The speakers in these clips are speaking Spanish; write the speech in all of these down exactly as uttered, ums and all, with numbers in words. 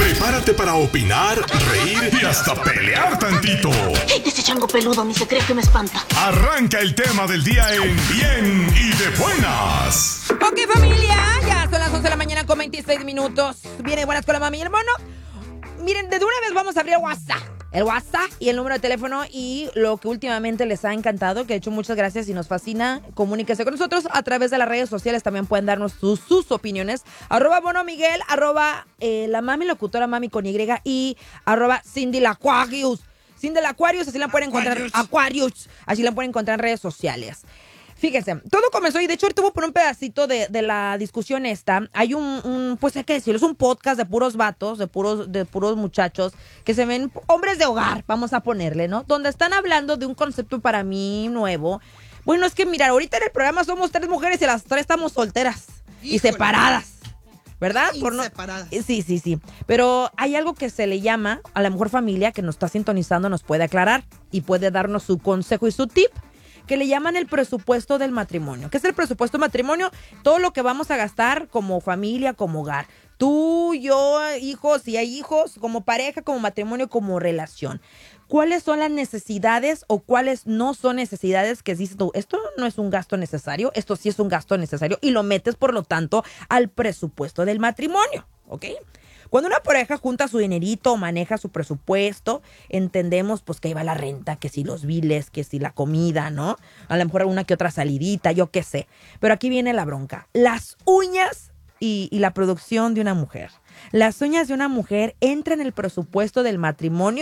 Prepárate para opinar, reír y hasta pelear tantito. Ese chango peludo ni se cree que me espanta. Arranca el tema del día en Bien y de Buenas. Ok, familia, ya son las once de la mañana con veintiséis minutos. Viene Buenas con la mami y el mono. Miren, de una vez vamos a abrir el WhatsApp. El WhatsApp y el número de teléfono y lo que últimamente les ha encantado, que de hecho muchas gracias y nos fascina, comuníquese con nosotros a través de las redes sociales, también pueden darnos sus, sus opiniones, arroba Bono Miguel, arroba eh, la mami locutora mami con Y y arroba Cindy la Aquarius. Cindy la Aquarius, así la pueden encontrar, Aquarius, así la pueden encontrar en redes sociales. Fíjense, todo comenzó y de hecho ahorita voy a poner un pedacito de, de la discusión esta. Hay un, un, pues hay que decirlo, es un podcast de puros vatos, de puros, de puros muchachos que se ven hombres de hogar, vamos a ponerle, ¿no? Donde están hablando de un concepto para mí nuevo. Bueno, es que mira, ahorita en el programa somos tres mujeres y las tres estamos solteras. Híjole. Y separadas. ¿Verdad? Y Por no... separadas. Sí, sí, sí. Pero hay algo que se le llama, a la mejor familia que nos está sintonizando nos puede aclarar y puede darnos su consejo y su tip, que le llaman el presupuesto del matrimonio. ¿Qué es el presupuesto del matrimonio? Todo lo que vamos a gastar como familia, como hogar. Tú, yo, hijos, si hay hijos, como pareja, como matrimonio, como relación. ¿Cuáles son las necesidades o cuáles no son necesidades que dices tú? Esto no es un gasto necesario, esto sí es un gasto necesario y lo metes, por lo tanto, al presupuesto del matrimonio, ¿ok? Cuando una pareja junta su dinerito o maneja su presupuesto, entendemos pues que ahí va la renta, que si los biles, que si la comida, ¿no? A lo mejor una que otra salidita, yo qué sé. Pero aquí viene la bronca. Las uñas y, y la producción de una mujer. ¿Las uñas de una mujer entran en el presupuesto del matrimonio?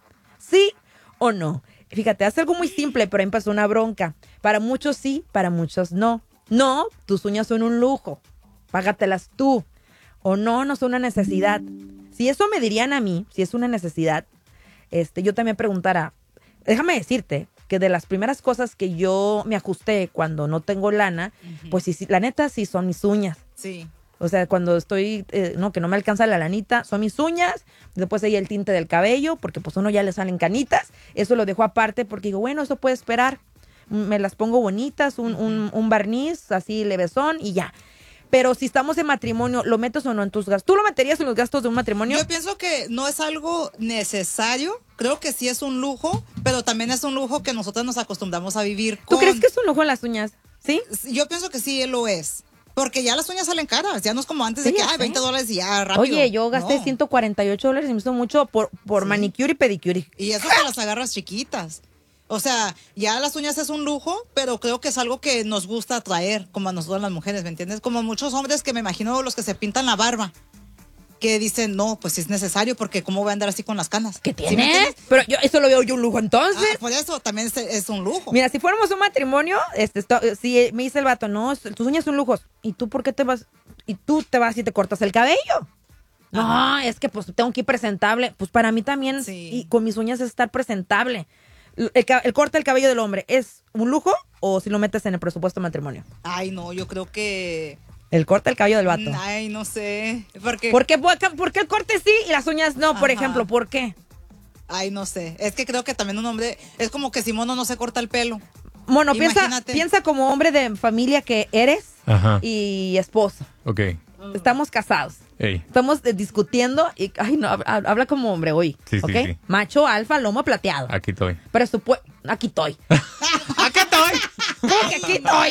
¿Sí o no? Fíjate, hace algo muy simple, pero ahí empezó una bronca. Para muchos sí, para muchos no. No, tus uñas son un lujo. Págatelas tú. O no, no es una necesidad. Si eso me dirían a mí, si es una necesidad, este, yo también preguntara, déjame decirte que de las primeras cosas que yo me ajusté cuando no tengo lana, uh-huh. pues sí, sí, la neta sí son mis uñas. Sí. O sea, cuando estoy, eh, no, que no me alcanza la lanita, son mis uñas, después ahí el tinte del cabello, porque pues uno ya le salen canitas, eso lo dejo aparte porque digo, bueno, eso puede esperar, me las pongo bonitas, un, un, un barniz así levesón y ya. Pero si estamos en matrimonio, ¿lo metes o no en tus gastos? ¿Tú lo meterías en los gastos de un matrimonio? Yo pienso que no es algo necesario. Creo que sí es un lujo, pero también es un lujo que nosotros nos acostumbramos a vivir con. ¿Tú crees que es un lujo las uñas? ¿Sí? Yo pienso que sí lo es. Porque ya las uñas salen caras. Ya no es como antes sí, de que, ay, veinte dólares y ya rápido. Oye, yo gasté no. ciento cuarenta y ocho dólares y me hizo mucho por, por sí. manicure y pedicure. Y eso que las agarras chiquitas. O sea, ya las uñas es un lujo, pero creo que es algo que nos gusta traer, como a nosotros las mujeres, ¿me entiendes? Como muchos hombres que me imagino los que se pintan la barba, que dicen, no, pues es necesario porque cómo voy a andar así con las canas. ¿Qué tienes? ¿Sí pero yo eso lo veo yo un lujo entonces. Ah, por eso también es, es un lujo. Mira, si fuéramos un matrimonio, este, esto, si me dice el vato, no, tus uñas son lujos. ¿Y tú por qué te vas? ¿Y tú te vas y te cortas el cabello? No, Ajá. es que pues tengo que ir presentable. Pues para mí también, sí. y con mis uñas es estar presentable. El, el corte del cabello del hombre, ¿es un lujo o si lo metes en el presupuesto de matrimonio? Ay, no, yo creo que... El corte del cabello del vato. Ay, no sé. ¿Por qué? ¿Por qué, por qué el corte sí y las uñas no, por Ajá. ejemplo? ¿Por qué? Ay, no sé. Es que creo que también un hombre... Es como que si Mono no se corta el pelo. Mono, piensa, piensa como hombre de familia que eres Ajá. y esposo. Ok. Estamos casados. Ey. Estamos eh, discutiendo y, ay, no, habla como hombre hoy. Sí, ¿ok? sí, sí. Macho, alfa, lomo plateado. Aquí estoy. Presupuesto. Aquí estoy. Aquí estoy. ¿Cómo que aquí estoy?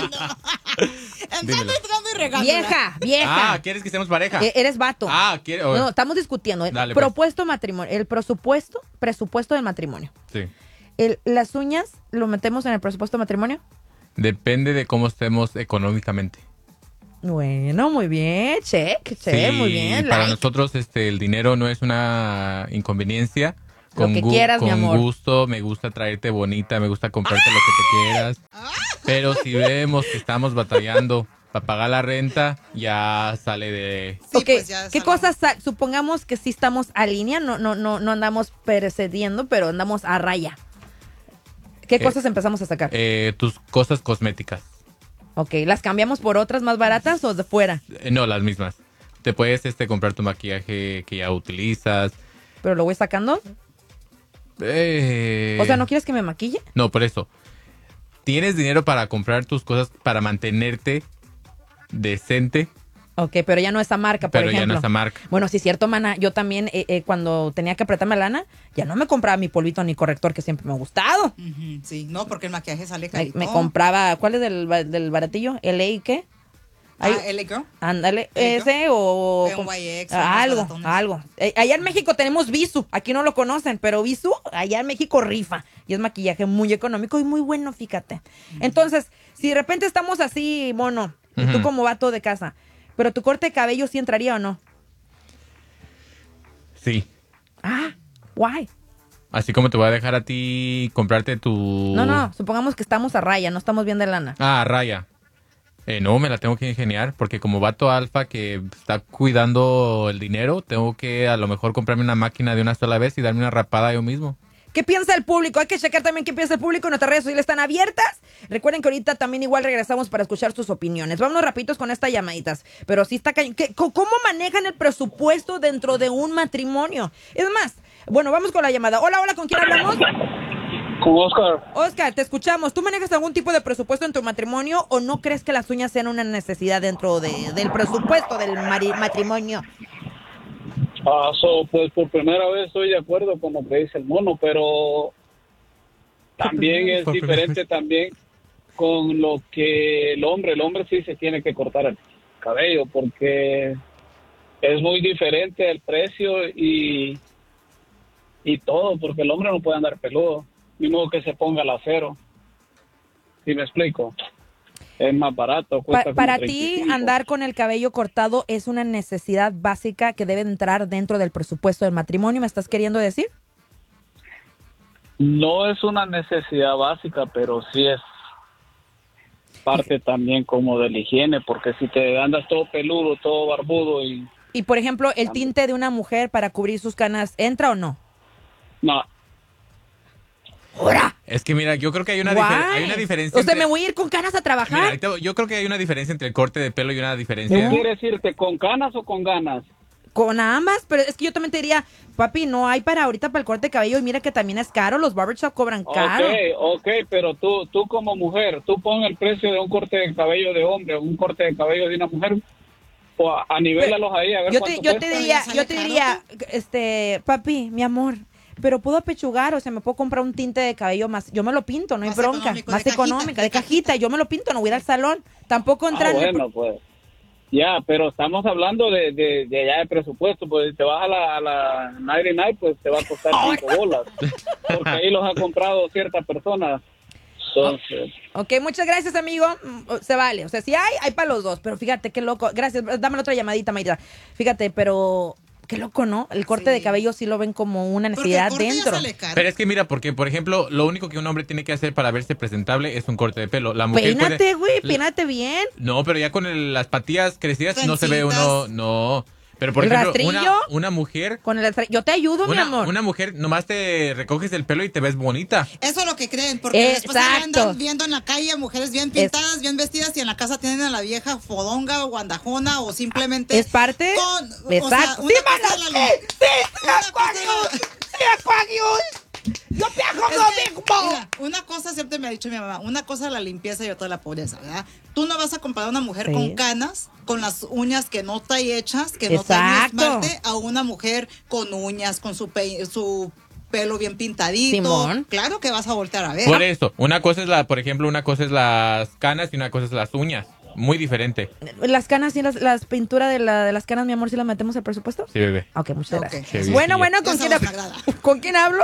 Entrando, entrando y regando. Vieja, vieja. Ah, ¿quieres que estemos pareja? E- eres vato. Ah, ¿quieres? No, estamos discutiendo. El Dale, pues. propuesto matrimonio. El presupuesto, presupuesto del matrimonio. Sí. El, ¿Las uñas lo metemos en el presupuesto del matrimonio? Depende de cómo estemos económicamente. Bueno, muy bien, check, check, sí, muy bien. Para like. nosotros este el dinero no es una inconveniencia. Con lo que gu- quieras, con mi amor. gusto, me gusta traerte bonita, me gusta comprarte lo que te quieras. Pero si vemos que estamos batallando para pagar la renta, ya sale de... Sí, ok, pues ya ¿qué sale. cosas? sa- Supongamos que sí estamos a línea, no, no, no, no andamos precediendo, pero andamos a raya. ¿Qué Eh, cosas empezamos a sacar? Eh, tus cosas cosméticas. Ok, ¿las cambiamos por otras más baratas o de fuera? Eh, no, las mismas. Te puedes este comprar tu maquillaje que ya utilizas. ¿Pero lo voy sacando? Eh, O sea, ¿no quieres que me maquille? No, por eso. Tienes dinero para comprar tus cosas para mantenerte decente. Ok, pero ya no esa marca, por Pero ejemplo. ya no esa marca. Bueno, sí es cierto, mana. Yo también, eh, eh, cuando tenía que apretarme la lana, ya no me compraba mi polvito ni corrector, que siempre me ha gustado. Ujú, sí, no, porque el maquillaje sale Me, carito. me compraba, ¿cuál es del, ba- del baratillo? ¿L A qué? Ah, Ay, L A Girl. ándale, ¿L A ese o... N Y X, Ah, más algo, baratones. algo. Eh, allá en México tenemos Visu, aquí no lo conocen, pero Visu allá en México rifa. Y es maquillaje muy económico y muy bueno, fíjate. Entonces, si de repente estamos así, mono, y tú Ujú. como vato de casa, pero tu corte de cabello sí entraría o no. Sí. Ah, why? Así como te voy a dejar a ti comprarte tu... No, no, supongamos que estamos a raya, no estamos bien de lana. Ah, raya. Eh, no, me la tengo que ingeniar porque como vato alfa que está cuidando el dinero, tengo que a lo mejor comprarme una máquina de una sola vez y darme una rapada yo mismo. ¿Qué piensa el público? Hay que checar también qué piensa el público. Nuestras redes sociales están abiertas. Recuerden que ahorita también igual regresamos para escuchar sus opiniones. Vámonos rapiditos con estas llamaditas. Pero sí está cañón. ¿Qué- co- ¿Cómo manejan el presupuesto dentro de un matrimonio? Es más, bueno, vamos con la llamada. Hola, hola, ¿con quién hablamos? Con Oscar, Oscar, te escuchamos. ¿Tú manejas algún tipo de presupuesto en tu matrimonio o no crees que las uñas sean una necesidad dentro de, del presupuesto del mari- matrimonio? ah, so, pues por primera vez estoy de acuerdo con lo que dice el mono, pero también es Por primera diferente también con lo que el hombre, el hombre sí se tiene que cortar el cabello porque es muy diferente el precio y, y todo, porque el hombre no puede andar peludo, ni modo que se ponga el acero. ¿Sí me explico? Es más barato. Pa- Cuesta como para treinta y ti, cinco. andar con el cabello cortado es una necesidad básica que debe entrar dentro del presupuesto del matrimonio, ¿me estás queriendo decir? No es una necesidad básica, pero sí es parte también como de la higiene, porque si te andas todo peludo, todo barbudo y Y, por ejemplo, ¿el tinte de una mujer para cubrir sus canas entra o no? no, ¡Hora! Es que mira, yo creo que hay una, difer- hay una Guay. diferencia. O sea, entre- me voy a ir con canas a Mira, trabajar. ahí te- yo creo que hay una diferencia entre el corte de pelo y una ¿qué diferencia. quieres irte con canas o con ganas? Con ambas, pero es que yo también te diría, papi, no hay para ahorita para el corte de cabello y mira que también es caro, los barbershop cobran caro. Ok, ok, pero tú, tú como mujer, tú pon el precio de un corte de cabello de hombre o un corte de cabello de una mujer, o a, a nivélalos ahí a ver Yo te, cuánto yo te cuesta. diría, ¿Ya sale yo te caro, diría, este, papi, mi amor, pero puedo apechugar, o sea, me puedo comprar un tinte de cabello más, yo me lo pinto, no hay Más bronca, económico, más de cajita, económica, de de cajita, yo me lo pinto, no voy a ir al salón, tampoco Ah, entrar en el bueno, pues. Ya, pero estamos hablando de, de, de allá de presupuesto, pues te vas a la, a la noventa y nueve, pues te va a costar cinco bolas, porque ahí los ha comprado cierta persona. Entonces, Ok, muchas gracias, amigo. Mm, Se vale. O sea, si hay, hay para los dos. Pero fíjate, qué loco. Gracias. Dame la otra llamadita, Mayra. Fíjate, pero qué loco, ¿no? El corte Sí. de cabello sí lo ven como una Porque el necesidad corte ya dentro. sale caro. Pero es que mira, porque por ejemplo, lo único que un hombre tiene que hacer para verse presentable es un corte de pelo. La mujer Peínate, puede- güey, la- peínate bien. No, pero ya con el- las patillas crecidas no se ve Trencitas. uno, no. Pero por ¿El ejemplo, rastrillo? una, una mujer, Con el estra- Yo te ayudo, mi una, amor. una mujer nomás te recoges el pelo y te ves bonita. Eso es lo que creen, porque después se Exacto. andan viendo en la calle mujeres bien pintadas, bien vestidas, y en la casa tienen a la vieja fodonga o guandajona o simplemente... ¿Es parte? Con, Exacto. O sea, Sí, una mana, cosa de la- sí, sí, una cosa de la- sí, Aquarius. Yo te hago Es lo que, mismo. mira, una cosa siempre me ha dicho mi mamá, una cosa es la limpieza y otra la pobreza, ¿verdad? Tú no vas a comparar a una mujer Sí. con canas, con las uñas que no trae hechas, que no trae Exacto. esmalte, a una mujer con uñas, con su, pe- su pelo bien pintadito. Simón. Claro que vas a voltear a ver. Por eso, una cosa es la, por ejemplo, una cosa es las canas y una cosa es las uñas. Muy diferente. Las canas y las, las pinturas de, la, de las canas, mi amor, ¿sí las metemos al presupuesto? Sí, bebé. Ok, muchas Ok. gracias. Qué bien, Bueno, sí, bueno, ya ¿con quién, sabes, hab- me agrada. ¿con quién hablo?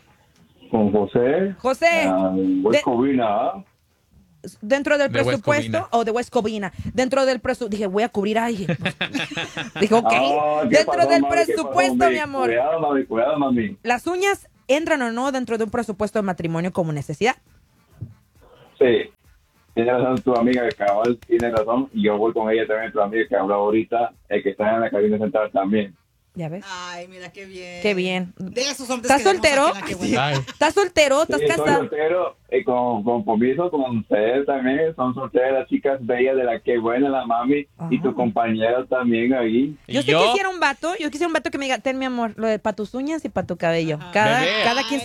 Con José. José. ah, West Covina, ¿ah? Dentro del De West presupuesto, Covina. o de West Covina, dentro del presupuesto, dije, voy a cubrir ahí. Dije, ok, Ah, ¿qué dentro pasó, del mami? ¿Qué presupuesto, pasó, mi amor. Cuidado, mami, cuidado, mami. ¿Las uñas entran o no dentro de un presupuesto de matrimonio como necesidad? Sí, tiene razón tu amiga que cabal tiene razón, y yo voy con ella también, tu amiga que habló ahorita, el que está en la cabina central también. ¿Ya ves? Ay, mira qué bien. Qué bien. De esos hombres ¿Estás que tenemos soltero? aquí en la que buena. Ay, ¿Estás soltero? ¿Estás Sí, soy casado? soltero, y con compromiso con ustedes también, son solteras las chicas bellas de la que buena la mami, y Ah. tu compañero también ahí. Yo sí quisiera un vato, yo quisiera un vato que me diga, ten mi amor, lo de para tus uñas y para tu cabello. Cada, Bebé. cada quien